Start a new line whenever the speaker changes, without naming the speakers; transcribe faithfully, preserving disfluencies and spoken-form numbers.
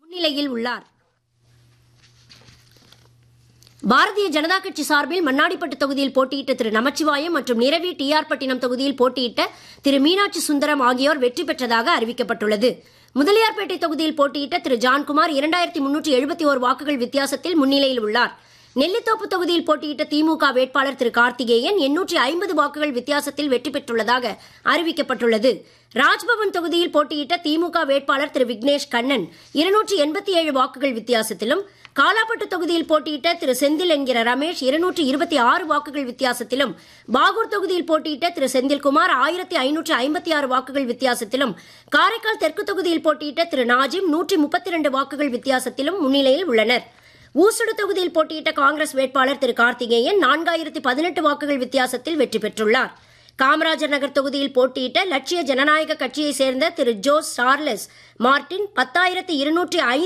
முன்னிலையில் உள்ளார். பாரதிய ஜனதா கட்சி சார்பில் மண்ணாடிப்பட்டு தொகுதியில் போட்டியிட்ட திரு நமச்சிவாயம் மற்றும் நிரவி டி ஆர் பட்டினம் தொகுதியில் போட்டியிட்ட திரு மீனாட்சி சுந்தரம் ஆகியோர் வெற்றி பெற்றதாக அறிவிக்கப்பட்டுள்ளது. முதலியார்பேட்டை தொகுதியில் போட்டியிட்ட திரு ஜான்குமார் இரண்டாயிரத்தி முன்னூற்றி எழுபத்தி ஒரு வாக்குகள் வித்தியாசத்தில் முன்னிலையில் உள்ளார். நெல்லித்தோப்பு தொகுதியில் போட்டியிட்ட திமுக வேட்பாளர் திரு கார்த்திகேயன் எண்ணூற்றி ஐம்பது வாக்குகள் வித்தியாசத்தில் வெற்றி பெற்றுள்ளதாக அறிவிக்கப்பட்டுள்ளது. ராஜ்பவன் தொகுதியில் போட்டியிட்ட திமுக வேட்பாளர் திரு விக்னேஷ் கண்ணன் இருநூற்றி எண்பத்தி ஏழு வாக்குகள் வித்தியாசத்திலும், காலாப்பட்டு தொகுதியில் போட்டியிட்ட திரு செந்தில் என்கிற ரமேஷ் இருநூற்றி இருபத்தி ஆறு வாக்குகள் வித்தியாசத்திலும், பாகூர் தொகுதியில் போட்டியிட்ட திரு செந்தில்குமார் ஆயிரத்தி ஐநூற்றி ஐம்பத்தி ஆறு வாக்குகள் வித்தியாசத்திலும், காரைக்கால் தெற்கு தொகுதியில் போட்டியிட்ட திரு நாஜிம் நூற்றி முப்பத்தி இரண்டு வாக்குகள் வித்தியாசத்திலும் முன்னிலையில் உள்ளனர். ஊசுடு தொகுதியில் போட்டியிட்ட காங்கிரஸ் வேட்பாளர் திரு கார்த்திகேயன் நான்காயிரத்தி பதினெட்டு வாக்குகள் வித்தியாசத்தில் வெற்றி பெற்றுள்ளார். காமராஜர் நகர் தொகுதியில் போட்டியிட்ட லட்சிய ஜனநாயக கட்சியைச் சேர்ந்த திரு ஜோஸ் சார்லஸ் மார்டின் பத்தாயிரத்தி இருநூற்றி ஐந்து